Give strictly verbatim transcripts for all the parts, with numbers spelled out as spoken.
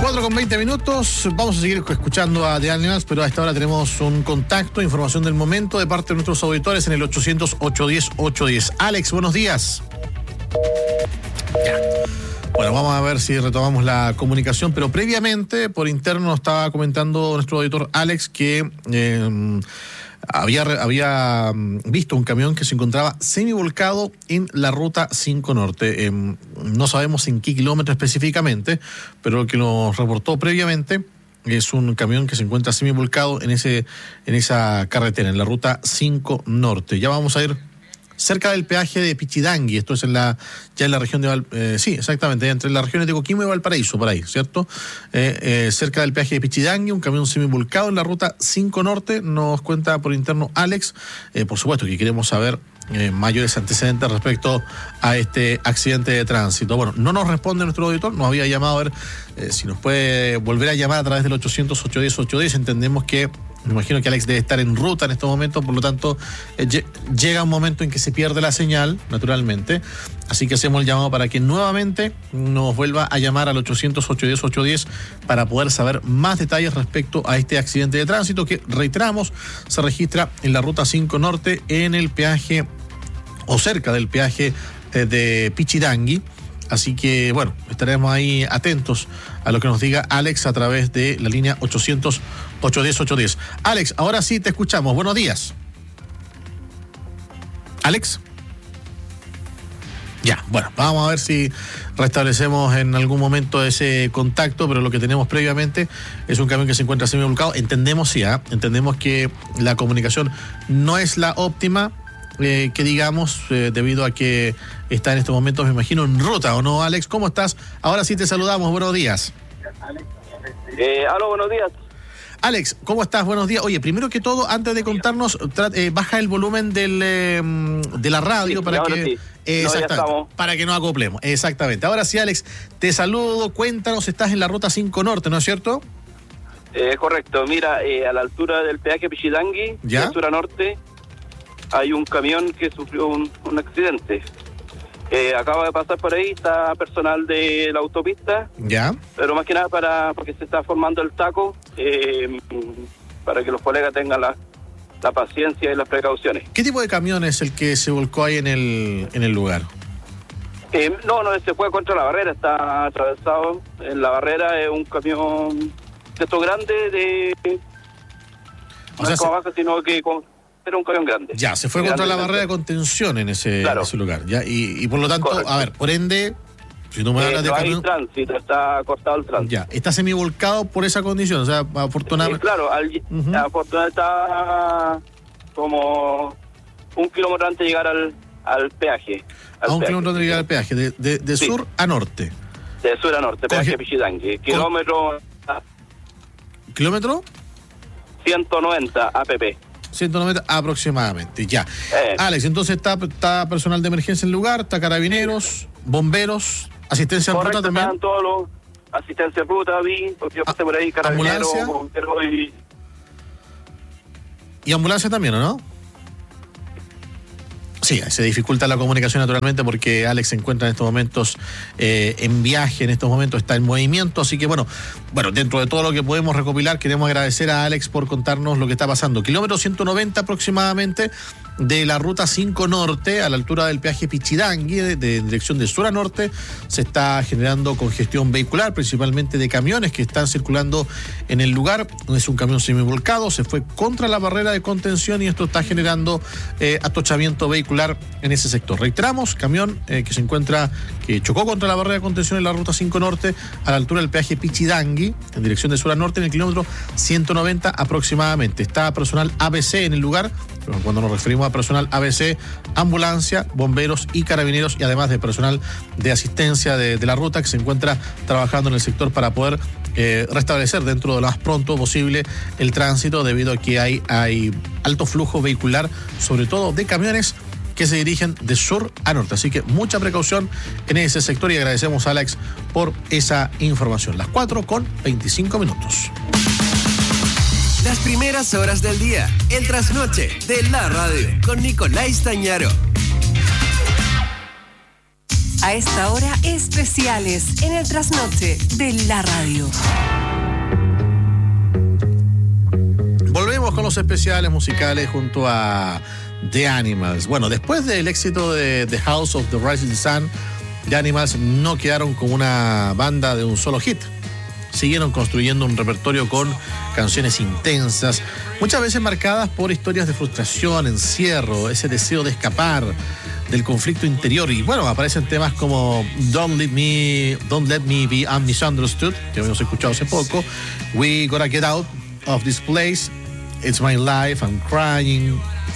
cuatro con veinte minutos, vamos a seguir escuchando a The Animals, pero a esta hora tenemos un contacto, información del momento de parte de nuestros auditores en el ochocientos, ochocientos diez, ochocientos diez. Alex, buenos días. Ya. Bueno, vamos a ver si retomamos la comunicación, pero previamente, por interno, nos estaba comentando nuestro auditor Alex que eh, había, había visto un camión que se encontraba semivolcado en la ruta cinco Norte. Eh, no sabemos en qué kilómetro específicamente, pero lo que nos reportó previamente es un camión que se encuentra semivolcado en ese, en esa carretera, en la ruta cinco Norte. Ya vamos a ir cerca del peaje de Pichidangui, esto es en la ya en la región de Val, eh, sí, exactamente, entre las regiones de Coquimbo y Valparaíso, por ahí, ¿cierto? Eh, eh, cerca del peaje de Pichidangui, un camión semivolcado en la ruta cinco Norte, nos cuenta por interno Alex. Eh, por supuesto que queremos saber eh, mayores antecedentes respecto a este accidente de tránsito. Bueno, no nos responde nuestro auditor, nos había llamado a ver eh, si nos puede volver a llamar a través del ochocientos, ochocientos diez, ochocientos diez. Entendemos que me imagino que Alex debe estar en ruta en estos momentos, por lo tanto, eh, llega un momento en que se pierde la señal, naturalmente. Así que hacemos el llamado para que nuevamente nos vuelva a llamar al ochocientos, ochocientos diez, ochocientos diez para poder saber más detalles respecto a este accidente de tránsito que, reiteramos, se registra en la ruta cinco Norte, en el peaje o cerca del peaje eh, de Pichidangui. Así que, bueno, estaremos ahí atentos a lo que nos diga Alex a través de la línea ochocientos, ochocientos diez, ochocientos diez. Alex, ahora sí te escuchamos. Buenos días. Alex. Ya, bueno, vamos a ver si restablecemos en algún momento ese contacto, pero lo que tenemos previamente es un camión que se encuentra semivolcado. Entendemos, sí, ¿eh? entendemos que la comunicación no es la óptima, Eh, que digamos, eh, debido a que está en estos momentos, me imagino, en ruta, ¿o no, Alex? ¿Cómo estás? Ahora sí te saludamos, buenos días. Eh, aló, buenos días. Alex, ¿cómo estás? Buenos días. Oye, primero que todo, antes de contarnos, tra- eh, baja el volumen del, eh, de la radio sí, para que sí. eh, no, exactamente, para que nos acoplemos. Exactamente. Ahora sí, Alex, te saludo, cuéntanos, estás en la ruta cinco Norte, ¿no es cierto? Eh, correcto, mira, eh, a la altura del peaje Pichidangui, ¿Ya? altura norte, hay un camión que sufrió un, un accidente. Eh, acaba de pasar por ahí, está personal de la autopista, Ya. pero más que nada para porque se está formando el taco, eh, para que los colegas tengan la, la paciencia y las precauciones. ¿Qué tipo de camión es el que se volcó ahí en el, en el lugar? Eh, no, no, se fue contra la barrera, está atravesado en la barrera, es un camión de estos grandes, de O no sea, es como se- baja, sino que con, era un camión grande. Ya, se fue Grande, contra la grande. barrera de contención en ese, Claro. en ese lugar. Ya, y, y por lo tanto, Correcto. a ver, por ende, si tú me Eh, hablas de no hay camión, tránsito, está cortado el tránsito. ya, está semivolcado por esa condición, o sea, Eh, afortunadamente. claro, al, Ujú. afortunadamente está como un kilómetro antes de llegar al, al peaje. Al A un peaje. kilómetro de llegar al peaje, de, de, de Sí. sur a norte. De sur a norte, peaje Coge- Pichidangui. Kilómetro a ¿Kilómetro? ciento noventa A P P. ciento noventa aproximadamente, ya. Eh. Alex, entonces está, está personal de emergencia en el lugar, está carabineros, bomberos, asistencia en ruta Correcto, también. están todos los asistencia de ruta, vi, porque yo pasé por ahí, carabinero, ¿ambulancia? bombero y... Y ambulancia también, ¿o no? Sí, se dificulta la comunicación naturalmente porque Alex se encuentra en estos momentos eh, en viaje, en estos momentos está en movimiento, así que bueno, bueno, dentro de todo lo que podemos recopilar, queremos agradecer a Alex por contarnos lo que está pasando. Kilómetro ciento noventa aproximadamente de la ruta cinco Norte, a la altura del peaje Pichidangui, de, de dirección de sur a norte, se está generando congestión vehicular, principalmente de camiones que están circulando en el lugar. Es un camión semivolcado, se fue contra la barrera de contención y esto está generando eh, atochamiento vehicular en ese sector. Reiteramos, camión eh, que se encuentra, que chocó contra la barrera de contención en la ruta cinco Norte, a la altura del peaje Pichidangui, en dirección de sur a norte, en el kilómetro ciento noventa aproximadamente. Está personal A B C en el lugar. Cuando nos referimos a personal A B C, ambulancia, bomberos y carabineros, y además de personal de asistencia de, de la ruta que se encuentra trabajando en el sector para poder eh, restablecer dentro de lo más pronto posible el tránsito, debido a que hay, hay alto flujo vehicular, sobre todo de camiones que se dirigen de sur a norte. Así que mucha precaución en ese sector y agradecemos a Alex por esa información. Las cuatro con veinticinco minutos. Las primeras horas del día, el trasnoche de la radio, con Nicolás Tañaro. A esta hora, especiales en el trasnoche de la radio. Volvemos con los especiales musicales junto a The Animals. Bueno, después del éxito de The House of the Rising Sun, The Animals no quedaron como una banda de un solo hit. Siguieron construyendo un repertorio con canciones intensas, muchas veces marcadas por historias de frustración, encierro, ese deseo de escapar del conflicto interior. Y bueno, aparecen temas como Don't Let Me, Don't Let Me Be Misunderstood, que habíamos escuchado hace poco, We Gotta Get Out of This Place, It's My Life, I'm Crying,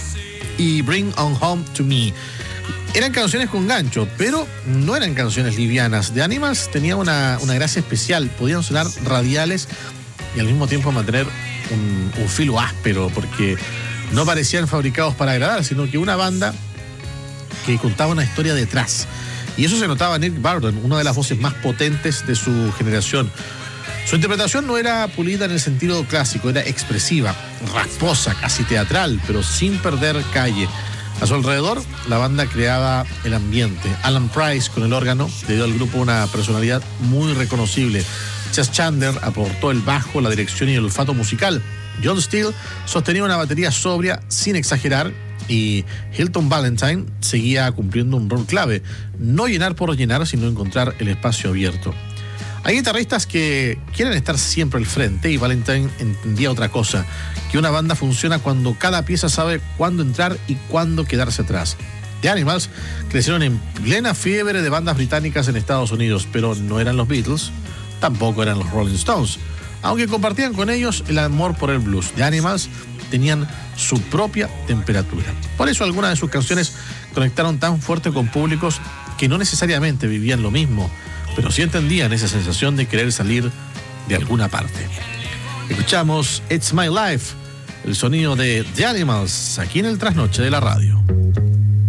y Bring On Home to Me. Eran canciones con gancho, pero no eran canciones livianas. The Animals tenía una, una gracia especial. Podían sonar radiales y al mismo tiempo mantener un, un filo áspero, porque no parecían fabricados para agradar, sino que una banda que contaba una historia detrás. Y eso se notaba en Eric Burdon, una de las voces más potentes de su generación. Su interpretación no era pulida en el sentido clásico, era expresiva, rasposa, casi teatral, pero sin perder calle. A su alrededor, la banda creaba el ambiente. Alan Price, con el órgano, le dio al grupo una personalidad muy reconocible. Chas Chandler aportó el bajo, la dirección y el olfato musical. John Steele sostenía una batería sobria, sin exagerar, y Hilton Valentine seguía cumpliendo un rol clave. No llenar por llenar, sino encontrar el espacio abierto. Hay guitarristas que quieren estar siempre al frente y Valentine entendía otra cosa, que una banda funciona cuando cada pieza sabe cuándo entrar y cuándo quedarse atrás. The Animals crecieron en plena fiebre de bandas británicas en Estados Unidos, pero no eran los Beatles, tampoco eran los Rolling Stones, aunque compartían con ellos el amor por el blues. The Animals tenían su propia temperatura. Por eso algunas de sus canciones conectaron tan fuerte con públicos que no necesariamente vivían lo mismo, pero sí entendían esa sensación de querer salir de alguna parte. Escuchamos It's My Life, el sonido de The Animals, aquí en el Trasnoche de la radio.